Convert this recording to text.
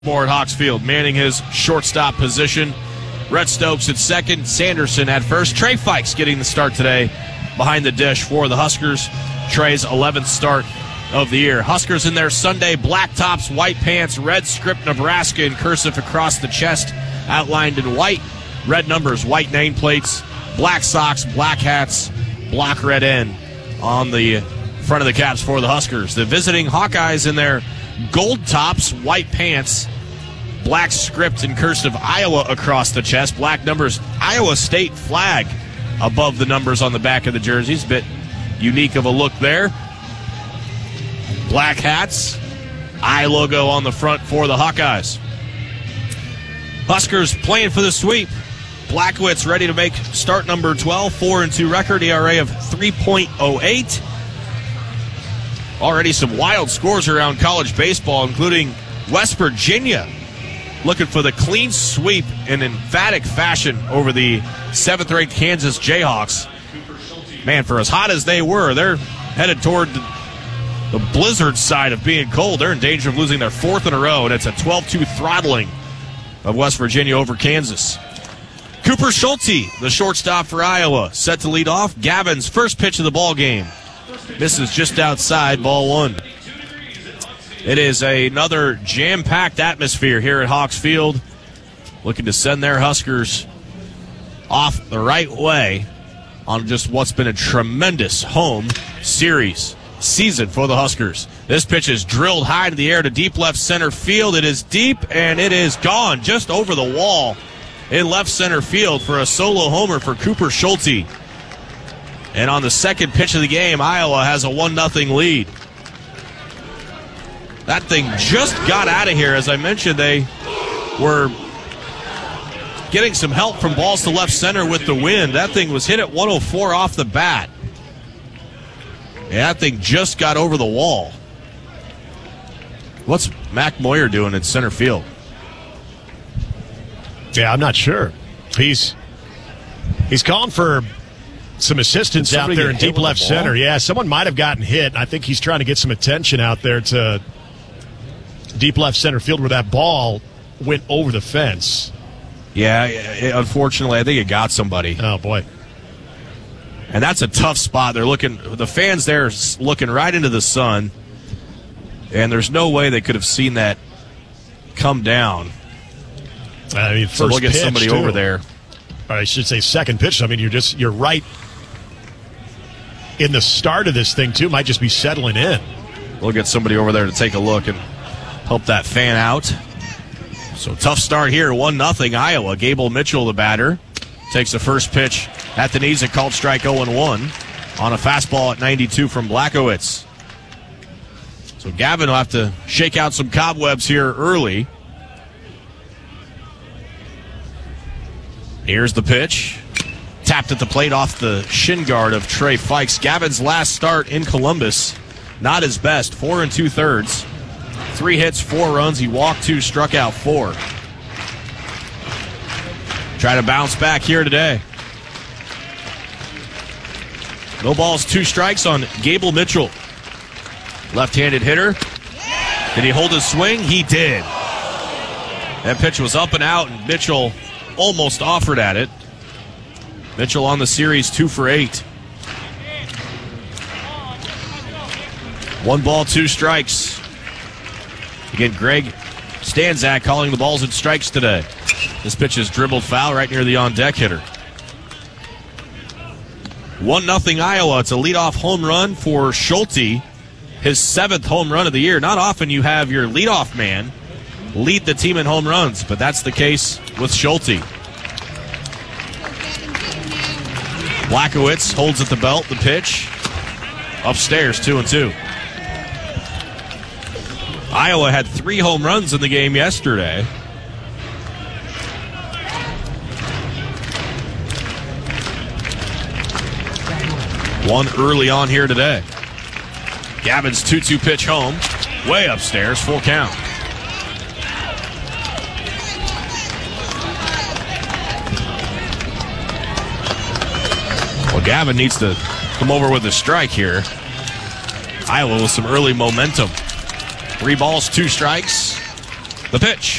More at Hawks Field, manning his shortstop position. Rhett Stokes at second, Sanderson at first. Trey Fikes getting the start today behind the dish for the Huskers. Trey's 11th start of the year. Huskers in their Sunday black tops, white pants, red script Nebraska in cursive across the chest, outlined in white. Red numbers, white nameplates, black socks, black hats, block red N on the front of the caps for the Huskers. The visiting Hawkeyes in their gold tops, white pants, black script in cursive Iowa across the chest, black numbers, Iowa State flag above the numbers on the back of the jerseys. A bit unique of a look there. Black hats, I logo on the front for the Hawkeyes. Huskers playing for the sweep. Blackowitz ready to make start number 12, 4-2 record, ERA of 3.08. Already some wild scores around college baseball, including West Virginia looking for the clean sweep in emphatic fashion over the 7th-ranked Kansas Jayhawks. Man, for as hot as they were, they're headed toward the blizzard side of being cold. They're in danger of losing their 4th in a row, and it's a 12-2 throttling of West Virginia over Kansas. Cooper Schulte, the shortstop for Iowa, set to lead off. Gavin's first pitch of the ball game misses just outside, ball one. It is another jam-packed atmosphere here at Hawks Field, looking to send their Huskers off the right way on just what's been a tremendous home series season for the Huskers. This pitch is drilled high to the air to deep left center field. It is deep, and it is gone just over the wall in left center field for a solo homer for Cooper Schulte. And on the second pitch of the game, Iowa has a 1-0 lead. That thing just got out of here. As I mentioned, they were getting some help from balls to left center with the wind. That thing was hit at 104 off the bat. Yeah, that thing just got over the wall. What's Mac Moyer doing in center field? Yeah, I'm not sure. He's calling for some assistance out there in deep left center. Yeah, someone might have gotten hit. I think he's trying to get some attention out there to deep left center field where that ball went over the fence. Yeah, unfortunately, I think it got somebody. Oh, boy. And that's a tough spot. They're looking, the fans there are looking right into the sun, and there's no way they could have seen that come down. I mean, so we'll get somebody over there. Or I should say second pitch. I mean, you're right in the start of this thing, too. Might just be settling in. We'll get somebody over there to take a look and help that fan out. So tough start here, 1-0 Iowa. Gable Mitchell, the batter, takes the first pitch at the knees. It called strike 0-1 on a fastball at 92 from Blackowitz. So Gavin will have to shake out some cobwebs here early. Here's the pitch. Tapped at the plate off the shin guard of Trey Fikes. Gavin's last start in Columbus, not his best. 4 2/3. 3 hits, 4 runs. He walked 2, struck out 4. Try to bounce back here today. No balls, 2 strikes on Gable Mitchell. Left-handed hitter. Did he hold his swing? He did. That pitch was up and out, and Mitchell almost offered at it. Mitchell on the series, 2 for 8. 1 ball, 2 strikes. Again, Greg Stanzak calling the balls and strikes today. This pitch is dribbled foul right near the on-deck hitter. 1-0 Iowa. It's a leadoff home run for Schulte, his 7th home run of the year. Not often you have your leadoff man lead the team in home runs, but that's the case with Schulte. Blackowitz holds at the belt, the pitch. Upstairs, 2-2. Iowa had 3 home runs in the game yesterday. One early on here today. Gavin's 2-2 pitch home. Way upstairs, full count. Well, Gavin needs to come over with a strike here. Iowa with some early momentum. 3 balls, 2 strikes. The pitch.